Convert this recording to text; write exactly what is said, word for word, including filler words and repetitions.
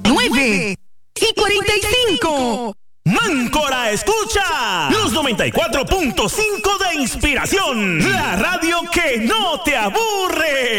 nueve y cuarenta y cinco. Máncora escucha los noventa y cuatro punto cinco de Inspiración, la radio que no te aburre.